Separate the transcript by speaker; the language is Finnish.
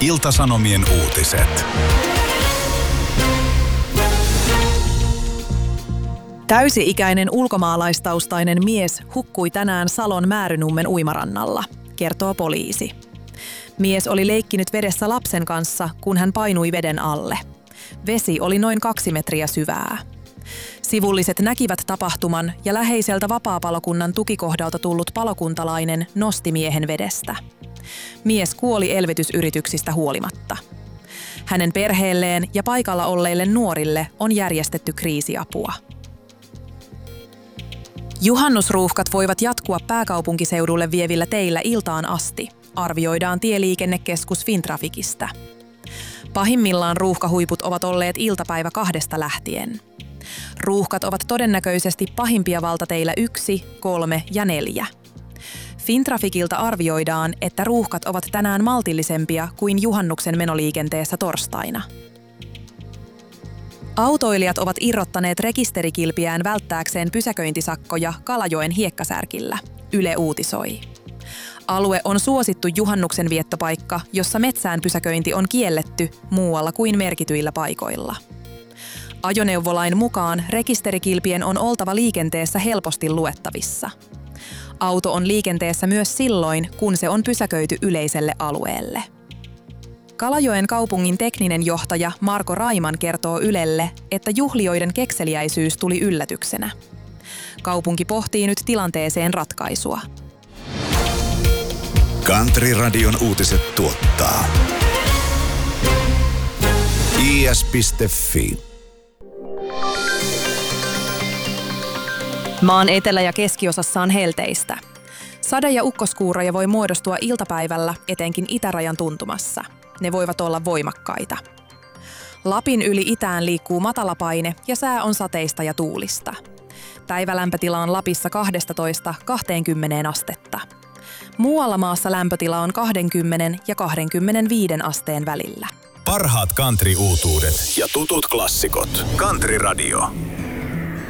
Speaker 1: Ilta-Sanomien uutiset.
Speaker 2: Täysi-ikäinen ulkomaalaistaustainen mies hukkui tänään Salon Määrynummen uimarannalla, kertoo poliisi. Mies oli leikkinyt vedessä lapsen kanssa, kun hän painui veden alle. Vesi oli noin 2 metriä syvää. Sivulliset näkivät tapahtuman ja läheiseltä vapaapalokunnan tukikohdalta tullut palokuntalainen nosti miehen vedestä. Mies kuoli elvytysyrityksistä huolimatta. Hänen perheelleen ja paikalla olleille nuorille on järjestetty kriisiapua. Juhannusruuhkat voivat jatkua pääkaupunkiseudulle vievillä teillä iltaan asti, arvioidaan Tieliikennekeskus Fintraficista. Pahimmillaan ruuhkahuiput ovat olleet iltapäivä 2 lähtien. Ruuhkat ovat todennäköisesti pahimpia valtateillä 1, 3 ja 4. Fintraficilta arvioidaan, että ruuhkat ovat tänään maltillisempia kuin juhannuksen menoliikenteessä torstaina. Autoilijat ovat irrottaneet rekisterikilpiään välttääkseen pysäköintisakkoja Kalajoen hiekkasärkillä, Yle uutisoi. Alue on suosittu juhannuksen viettopaikka, jossa metsään pysäköinti on kielletty muualla kuin merkityillä paikoilla. Ajoneuvolain mukaan rekisterikilpien on oltava liikenteessä helposti luettavissa. Auto on liikenteessä myös silloin, kun se on pysäköity yleiselle alueelle. Kalajoen kaupungin tekninen johtaja Marko Raiman kertoo Ylelle, että juhlijoiden kekseliäisyys tuli yllätyksenä. Kaupunki pohtii nyt tilanteeseen ratkaisua.
Speaker 1: Country-radion uutiset tuottaa is.fi.
Speaker 2: Maan etelä- ja keskiosassa on helteistä. Sade- ja ukkoskuuroja voi muodostua iltapäivällä etenkin itärajan tuntumassa. Ne voivat olla voimakkaita. Lapin yli itään liikkuu matalapaine ja sää on sateista ja tuulista. Päivälämpötila on Lapissa 12–20 astetta. Muualla maassa lämpötila on 20 ja 25 asteen välillä.
Speaker 1: Parhaat country-uutuudet ja tutut klassikot. Country Radio.